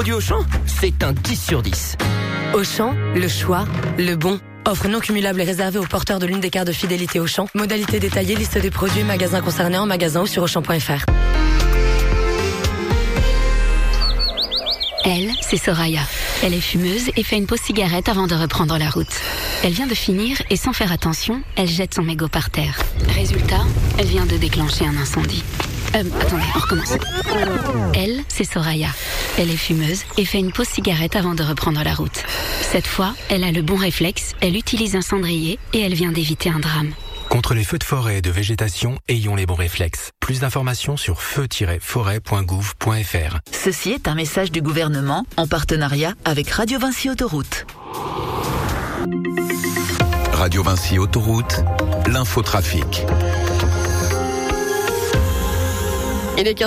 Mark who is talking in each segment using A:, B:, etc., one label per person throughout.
A: Du Auchan, c'est un 10 sur 10.
B: Auchan, le choix, le bon. Offre non cumulable et réservée aux porteurs de l'une des cartes de fidélité Auchan. Modalité détaillée, liste des produits, magasins concernés en magasin ou sur Auchan.fr.
C: Elle, c'est Soraya. Elle est fumeuse et fait une pause cigarette avant de reprendre la route. Elle vient de finir et sans faire attention, elle jette son mégot par terre. Résultat, elle vient de déclencher un incendie. Attendez, on recommence. Elle, c'est Soraya. Elle est fumeuse et fait une pause cigarette avant de reprendre la route. Cette fois, elle a le bon réflexe, elle utilise un cendrier et elle vient d'éviter un drame.
D: Contre les feux de forêt et de végétation, ayons les bons réflexes. Plus d'informations sur feu-forêt.gouv.fr.
E: Ceci est un message du gouvernement en partenariat avec Radio Vinci Autoroute.
F: Radio Vinci Autoroute, l'infotrafic.
G: Il est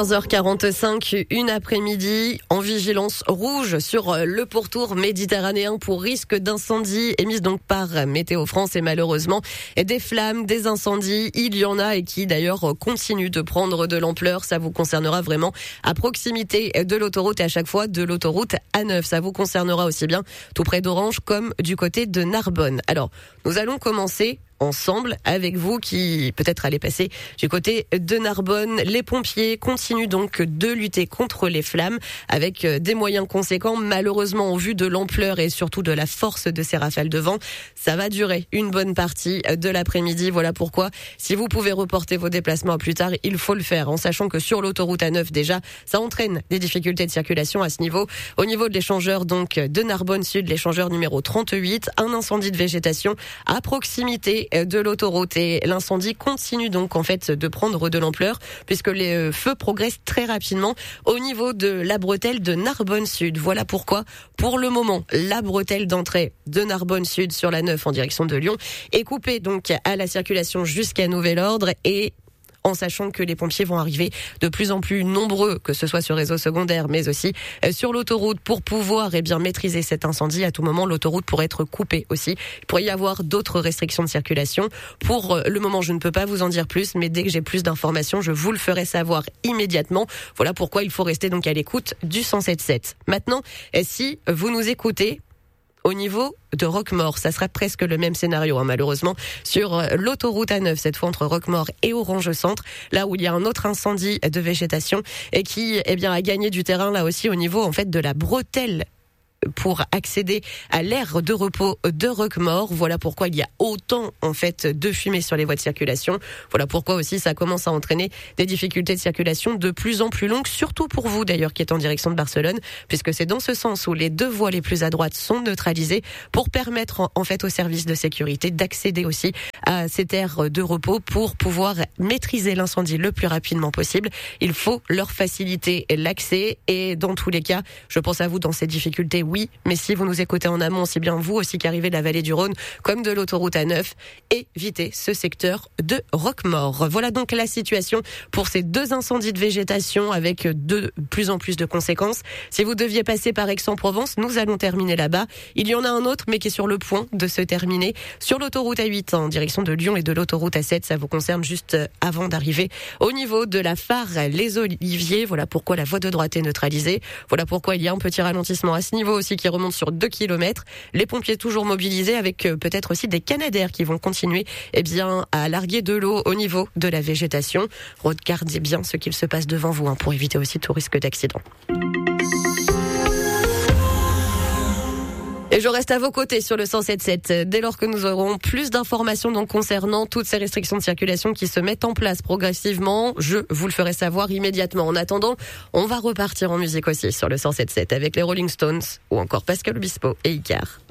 G: 15h45, une après-midi en vigilance rouge sur le pourtour méditerranéen pour risque d'incendie émise donc par Météo France et malheureusement des flammes, des incendies, il y en a et qui d'ailleurs continuent de prendre de l'ampleur. Ça vous concernera vraiment à proximité de l'autoroute et à chaque fois de l'autoroute A9. Ça vous concernera aussi bien tout près d'Orange comme du côté de Narbonne. Alors, nous allons commencer ensemble avec vous qui peut-être allez passer du côté de Narbonne. Les pompiers continuent donc de lutter contre les flammes avec des moyens conséquents. Malheureusement, au vu de l'ampleur et surtout de la force de ces rafales de vent, ça va durer une bonne partie de l'après-midi. Voilà pourquoi, si vous pouvez reporter vos déplacements à plus tard, il faut le faire, en sachant que sur l'autoroute A9 déjà, ça entraîne des difficultés de circulation à ce niveau. Au niveau de l'échangeur donc de Narbonne Sud, l'échangeur numéro 38, un incendie de végétation à proximité de l'autoroute et l'incendie continue donc en fait de prendre de l'ampleur puisque les feux progressent très rapidement au niveau de la bretelle de Narbonne Sud. Voilà pourquoi pour le moment la bretelle d'entrée de Narbonne Sud sur la 9 en direction de Lyon est coupée donc à la circulation jusqu'à nouvel ordre et en sachant que les pompiers vont arriver de plus en plus nombreux, que ce soit sur réseau secondaire, mais aussi sur l'autoroute pour pouvoir maîtriser cet incendie. À tout moment, l'autoroute pourrait être coupée aussi. Il pourrait y avoir d'autres restrictions de circulation. Pour le moment, je ne peux pas vous en dire plus, mais dès que j'ai plus d'informations, je vous le ferai savoir immédiatement. Voilà pourquoi il faut rester donc à l'écoute du 107.7. Maintenant, si vous nous écoutez, au niveau de Roquemaure, ça sera presque le même scénario, malheureusement, sur l'autoroute A9, cette fois entre Roquemaure et Orange Centre, là où il y a un autre incendie de végétation et qui, a gagné du terrain là aussi au niveau, en fait, de la bretelle pour accéder à l'aire de repos de Roquemaure. Voilà pourquoi il y a autant en fait de fumée sur les voies de circulation. Voilà pourquoi aussi ça commence à entraîner des difficultés de circulation de plus en plus longues, surtout pour vous d'ailleurs qui êtes en direction de Barcelone, puisque c'est dans ce sens où les deux voies les plus à droite sont neutralisées pour permettre en fait aux services de sécurité d'accéder aussi à cette aire de repos pour pouvoir maîtriser l'incendie le plus rapidement possible. Il faut leur faciliter l'accès et dans tous les cas, je pense à vous dans ces difficultés. Oui, mais si vous nous écoutez en amont, c'est bien vous aussi qui arrivez de la vallée du Rhône, comme de l'autoroute A9, évitez ce secteur de Roquemaure. Voilà donc la situation pour ces deux incendies de végétation avec de plus en plus de conséquences. Si vous deviez passer par Aix-en-Provence, nous allons terminer là-bas. Il y en a un autre, mais qui est sur le point de se terminer sur l'autoroute A8 en direction de Lyon et de l'autoroute A7. Ça vous concerne juste avant d'arriver au niveau de la phare Les Oliviers. Voilà pourquoi la voie de droite est neutralisée. Voilà pourquoi il y a un petit ralentissement à ce niveau aussi qui remonte sur 2 km. Les pompiers toujours mobilisés avec peut-être aussi des canadaires qui vont continuer à larguer de l'eau au niveau de la végétation. Regardez bien ce qu'il se passe devant vous pour éviter aussi tout risque d'accident. Et je reste à vos côtés sur le 107.7 dès lors que nous aurons plus d'informations donc concernant toutes ces restrictions de circulation qui se mettent en place progressivement. Je vous le ferai savoir immédiatement. En attendant, on va repartir en musique aussi sur le 107.7 avec les Rolling Stones ou encore Pascal Obispo et Icar.